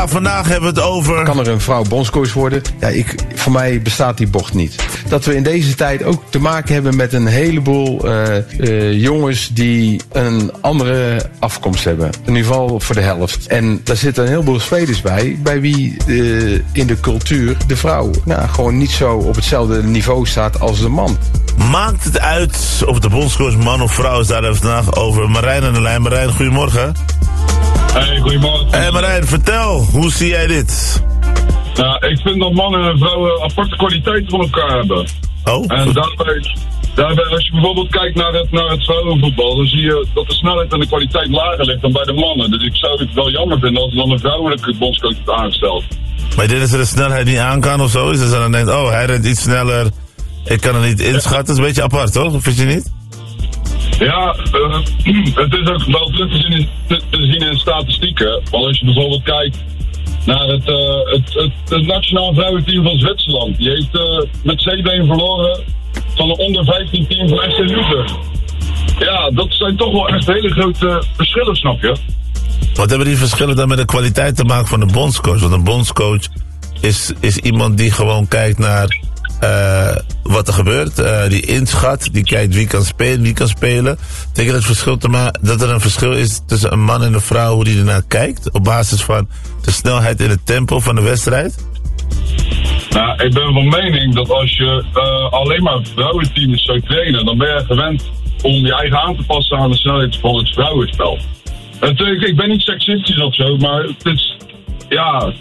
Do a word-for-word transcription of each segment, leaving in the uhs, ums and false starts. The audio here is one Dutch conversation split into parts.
vandaag hebben we het over... Kan er een vrouw bondscoach worden? Ja, ik, voor mij bestaat die bocht niet. Dat we in deze tijd ook te maken hebben met een heleboel uh, uh, jongens die een andere afkomst hebben. In ieder geval voor de helft. En daar zitten een heleboel spelers bij, bij wie uh, in de cultuur de vrouw nou, gewoon niet zo op hetzelfde niveau staat als de man. Maakt het uit of de bondscoach man of vrouw is? Daar hebben we het vandaag over. Marijn aan de lijn. Marijn, goedemorgen. Hey, goedemorgen. Hey Marijn, vertel, hoe zie jij dit? Nou, ik vind dat mannen en vrouwen aparte kwaliteiten van elkaar hebben. Oh? En daarbij, daarbij, als je bijvoorbeeld kijkt naar het, naar het vrouwenvoetbal, dan zie je dat de snelheid en de kwaliteit lager ligt dan bij de mannen. Dus ik zou het wel jammer vinden als er dan een vrouwelijke bondscoach wordt aangesteld. Maar je denkt dat ze de snelheid niet aan kan of zo? Dus ze dan denkt, oh, hij rent iets sneller, ik kan het niet inschatten. Dat is een beetje apart, toch? Vind je niet? Ja, uh, het is ook wel terug te zien in, te, te zien in statistieken. Want als je bijvoorbeeld kijkt naar het, uh, het, het, het nationaal vrouwenteam van Zwitserland. Die heeft uh, met zeven verloren van een onder vijftien team van F C Luther. Ja, dat zijn toch wel echt hele grote verschillen, snap je? Wat hebben die verschillen dan met de kwaliteit te maken van de bondscoach? Want een bondscoach is, is iemand die gewoon kijkt naar uh, wat er gebeurt. Uh, die inschat, die kijkt wie kan spelen, wie kan spelen. Denk je dat, het verschil te ma- dat er een verschil is tussen een man en een vrouw, hoe die ernaar kijkt? Op basis van de snelheid en het tempo van de wedstrijd? Nou, ik ben van mening dat als je uh, alleen maar vrouwenteams zou trainen, dan ben je gewend om je eigen aan te passen aan de snelheid van het vrouwenspel. Natuurlijk, ik ben niet seksistisch of zo, maar het is, ja,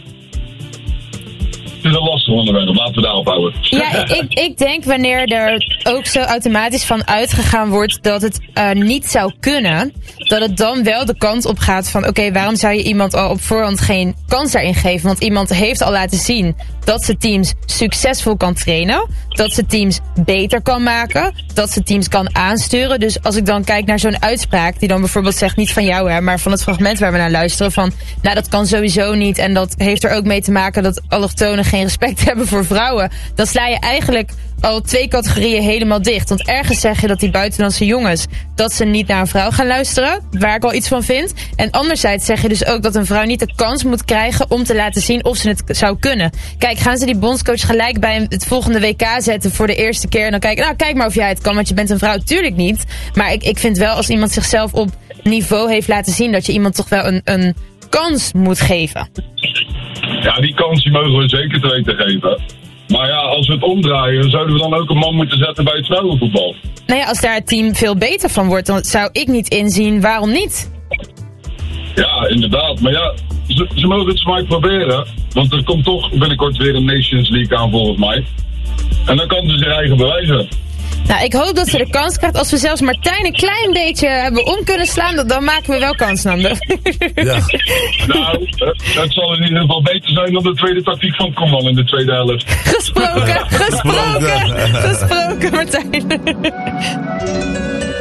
het is een lastig onderwerp, laten we daarop houden. Ja, ik, ik denk wanneer er ook zo automatisch van uitgegaan wordt dat het uh, niet zou kunnen, dat het dan wel de kant op gaat van oké, okay, waarom zou je iemand al op voorhand geen kans daarin geven? Want iemand heeft al laten zien dat ze teams succesvol kan trainen, dat ze teams beter kan maken, dat ze teams kan aansturen. Dus als ik dan kijk naar zo'n uitspraak die dan bijvoorbeeld zegt, niet van jou hè, maar van het fragment waar we naar luisteren, van nou dat kan sowieso niet en dat heeft er ook mee te maken dat allochtonen geen respect hebben voor vrouwen. Dan sla je eigenlijk al twee categorieën helemaal dicht. Want ergens zeg je dat die buitenlandse jongens, dat ze niet naar een vrouw gaan luisteren, waar ik al iets van vind. En anderzijds zeg je dus ook dat een vrouw niet de kans moet krijgen om te laten zien of ze het zou kunnen. Kijk, gaan ze die bondscoach gelijk bij het volgende W K zetten voor de eerste keer en dan kijken, nou kijk maar of jij het kan, want je bent een vrouw. Tuurlijk niet. Maar ik, ik vind wel, als iemand zichzelf op niveau heeft laten zien, dat je iemand toch wel een, een kans moet geven. Ja, die kans die mogen we zeker te weten geven. Maar ja, als we het omdraaien, zouden we dan ook een man moeten zetten bij het vrouwenvoetbal? Nou ja, als daar het team veel beter van wordt, dan zou ik niet inzien waarom niet. Ja, inderdaad. Maar ja, ze, ze mogen het voor mij proberen. Want er komt toch binnenkort weer een Nations League aan volgens mij. En dan kan ze zich eigen bewijzen. Nou, ik hoop dat ze de kans krijgt. Als we zelfs Martijn een klein beetje hebben om kunnen slaan, dan, dan maken we wel kans, Nando. Ja. Nou, het zal in ieder geval beter zijn dan de tweede tactiek van Koeman in de tweede helft. Gesproken, gesproken, gesproken, Martijn.